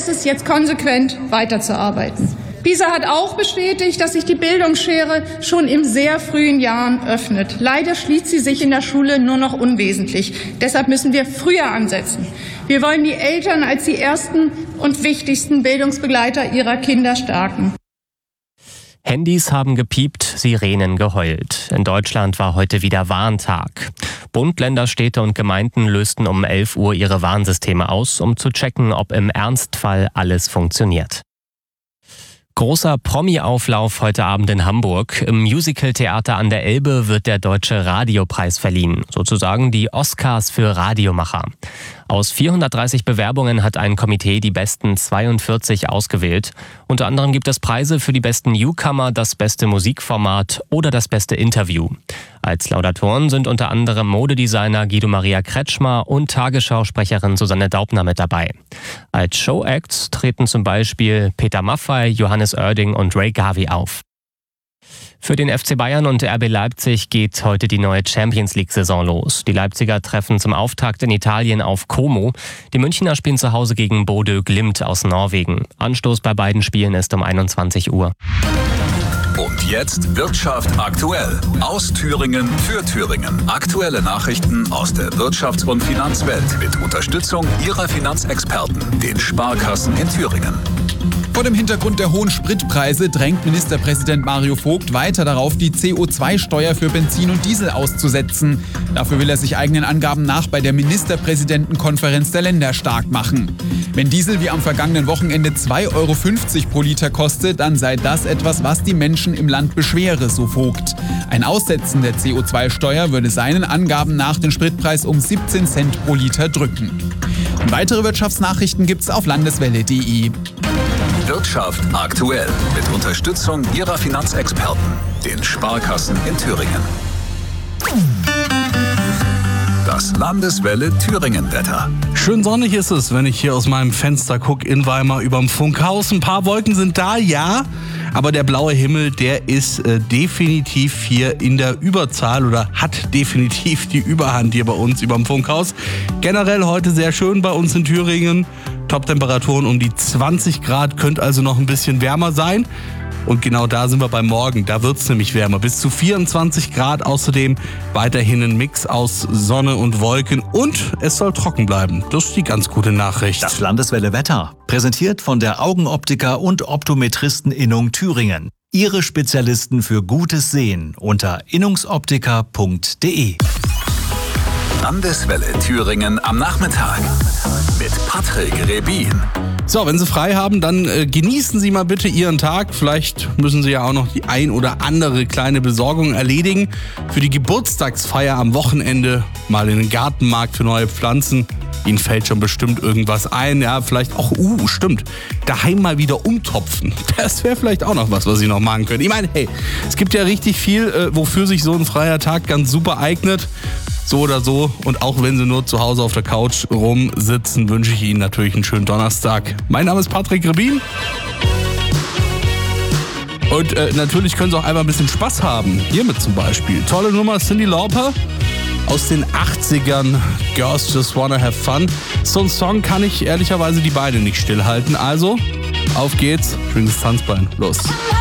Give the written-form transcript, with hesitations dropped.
heißt es, jetzt konsequent weiterzuarbeiten. PISA hat auch bestätigt, dass sich die Bildungsschere schon in sehr frühen Jahren öffnet. Leider schließt sie sich in der Schule nur noch unwesentlich. Deshalb müssen wir früher ansetzen. Wir wollen die Eltern als die ersten und wichtigsten Bildungsbegleiter ihrer Kinder stärken. Handys haben gepiept, Sirenen geheult. In Deutschland war heute wieder Warntag. Bund, Länder, Städte und Gemeinden lösten um 11 Uhr ihre Warnsysteme aus, um zu checken, ob im Ernstfall alles funktioniert. Großer Promi-Auflauf heute Abend in Hamburg. Im Musical-Theater an der Elbe wird der Deutsche Radiopreis verliehen. Sozusagen die Oscars für Radiomacher. Aus 430 Bewerbungen hat ein Komitee die besten 42 ausgewählt. Unter anderem gibt es Preise für die besten Newcomer, das beste Musikformat oder das beste Interview. Als Laudatoren sind unter anderem Modedesigner Guido Maria Kretschmer und Tagesschausprecherin Susanne Daubner mit dabei. Als Showacts treten zum Beispiel Peter Maffay, Johannes Oerding und Ray Gavi auf. Für den FC Bayern und RB Leipzig geht heute die neue Champions-League-Saison los. Die Leipziger treffen zum Auftakt in Italien auf Como. Die Münchner spielen zu Hause gegen Bodø Glimt aus Norwegen. Anstoß bei beiden Spielen ist um 21 Uhr. Und jetzt Wirtschaft aktuell. Aus Thüringen für Thüringen. Aktuelle Nachrichten aus der Wirtschafts- und Finanzwelt mit Unterstützung Ihrer Finanzexperten, den Sparkassen in Thüringen. Vor dem Hintergrund der hohen Spritpreise drängt Ministerpräsident Mario Vogt weiter darauf, die CO2-Steuer für Benzin und Diesel auszusetzen. Dafür will er sich eigenen Angaben nach bei der Ministerpräsidentenkonferenz der Länder stark machen. Wenn Diesel wie am vergangenen Wochenende 2,50 € pro Liter kostet, dann sei das etwas, was die Menschen im Land beschwere, so Vogt. Ein Aussetzen der CO2-Steuer würde seinen Angaben nach den Spritpreis um 17 Cent pro Liter drücken. Und weitere Wirtschaftsnachrichten gibt's auf landeswelle.de. Wirtschaft aktuell mit Unterstützung Ihrer Finanzexperten, den Sparkassen in Thüringen. Das Landeswelle Thüringen-Wetter. Schön sonnig ist es, wenn ich hier aus meinem Fenster gucke in Weimar überm Funkhaus. Ein paar Wolken sind da, ja, aber der blaue Himmel, der ist definitiv hier in der Überzahl oder hat definitiv die Überhand hier bei uns überm Funkhaus. Generell heute sehr schön bei uns in Thüringen. Top-Temperaturen um die 20 Grad, könnte also noch ein bisschen wärmer sein. Und genau da sind wir beim Morgen. Da wird es nämlich wärmer. Bis zu 24 Grad. Außerdem weiterhin ein Mix aus Sonne und Wolken. Und es soll trocken bleiben. Das ist die ganz gute Nachricht. Das Landeswelle Wetter. Präsentiert von der Augenoptiker und Optometristen-Innung Thüringen. Ihre Spezialisten für gutes Sehen unter innungsoptiker.de. Landeswelle Thüringen am Nachmittag. Mit Patrick Rebin. So, wenn Sie frei haben, dann genießen Sie mal bitte Ihren Tag. Vielleicht müssen Sie ja auch noch die ein oder andere kleine Besorgung erledigen. Für die Geburtstagsfeier am Wochenende mal in den Gartenmarkt für neue Pflanzen. Ihnen fällt schon bestimmt irgendwas ein. Ja, vielleicht auch, stimmt, daheim mal wieder umtopfen. Das wäre vielleicht auch noch was Sie noch machen können. Ich meine, hey, es gibt ja richtig viel, wofür sich so ein freier Tag ganz super eignet. So oder so. Und auch wenn Sie nur zu Hause auf der Couch rumsitzen, wünsche ich Ihnen natürlich einen schönen Donnerstag. Mein Name ist Patrick Rebin. Und natürlich können Sie auch einmal ein bisschen Spaß haben. Hiermit zum Beispiel. Tolle Nummer, Cyndi Lauper aus den 80ern. Girls Just Wanna Have Fun. So ein Song kann ich ehrlicherweise die Beine nicht stillhalten. Also, auf geht's. Schönes Tanzbein. Los.